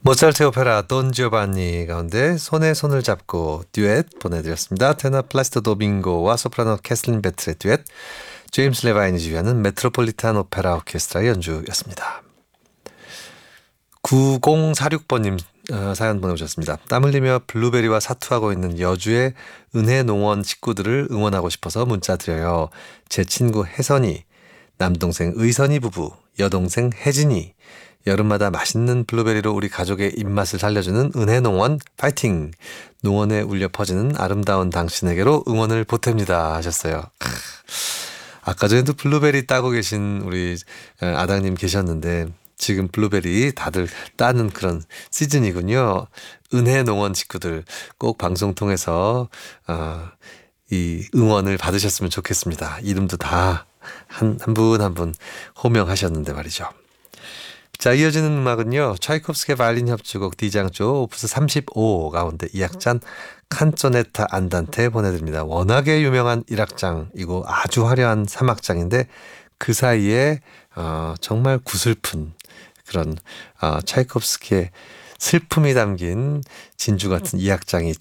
모차르트 오페라 돈 지오반니 가운데 손에 손을 잡고 듀엣 보내드렸습니다. 테너 플라시토 도밍고와 소프라노 캐슬린 베트의 듀엣, 제임스 레바인이 지휘하는 메트로폴리탄 오페라 오케스트라의 연주였습니다. 9046번님 사연 보내주셨습니다. 땀 흘리며 블루베리와 사투하고 있는 여주의 은혜농원 식구들을 응원하고 싶어서 문자 드려요. 제 친구 혜선이, 남동생 의선이 부부, 여동생 혜진이, 여름마다 맛있는 블루베리로 우리 가족의 입맛을 살려주는 은혜농원 파이팅! 농원에 울려 퍼지는 아름다운 당신에게로 응원을 보탭니다 하셨어요. 아까 전에도 블루베리 따고 계신 우리 아당님 계셨는데 지금 블루베리 다들 따는 그런 시즌이군요. 은혜농원 식구들 꼭 방송 통해서 이 응원을 받으셨으면 좋겠습니다. 이름도 다 한 분 한 분 호명하셨는데 말이죠. 자, 이어지는 음악은요. 차이콥스키의 바이올린 협주곡 D장조 오프스 35 가운데 2악장 칸조네타 안단테 보내드립니다. 워낙에 유명한 1악장이고 아주 화려한 3악장인데 그 사이에 정말 구슬픈 그런 차이콥스키의 슬픔이 담긴 진주 같은 2악장이